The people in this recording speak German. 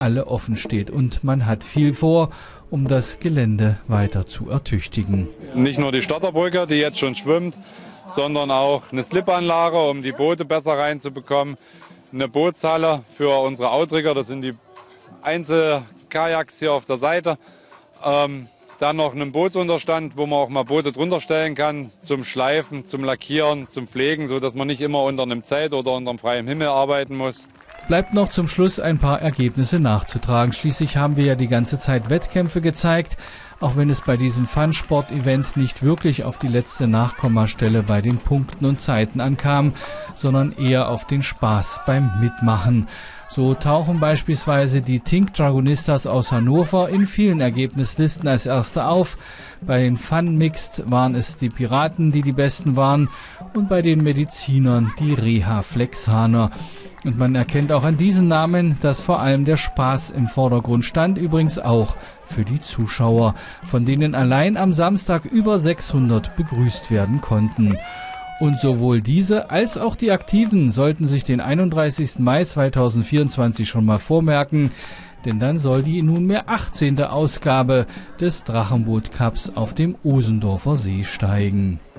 alle offen steht. Und man hat viel vor, um das Gelände weiter zu ertüchtigen. Nicht nur die Starterbrücke, die jetzt schon schwimmt, sondern auch eine Slipanlage, um die Boote besser reinzubekommen. Eine Bootshalle für unsere Outrigger, das sind die Einzelkajaks hier auf der Seite. Dann noch einen Bootsunterstand, wo man auch mal Boote drunter stellen kann, zum Schleifen, zum Lackieren, zum Pflegen, sodass man nicht immer unter einem Zelt oder unter einem freien Himmel arbeiten muss. Bleibt noch zum Schluss ein paar Ergebnisse nachzutragen. Schließlich haben wir ja die ganze Zeit Wettkämpfe gezeigt, auch wenn es bei diesem Fun-Sport-Event nicht wirklich auf die letzte Nachkommastelle bei den Punkten und Zeiten ankam, sondern eher auf den Spaß beim Mitmachen. So tauchen beispielsweise die Tink Dragonistas aus Hannover in vielen Ergebnislisten als Erste auf. Bei den Fun Mixed waren es die Piraten, die besten waren, und bei den Medizinern die Reha Flexaner. Und man erkennt auch an diesen Namen, dass vor allem der Spaß im Vordergrund stand, übrigens auch für die Zuschauer, von denen allein am Samstag über 600 begrüßt werden konnten. Und sowohl diese als auch die Aktiven sollten sich den 31. Mai 2024 schon mal vormerken, denn dann soll die nunmehr 18. Ausgabe des Drachenboot Cups auf dem Osendorfer See steigen.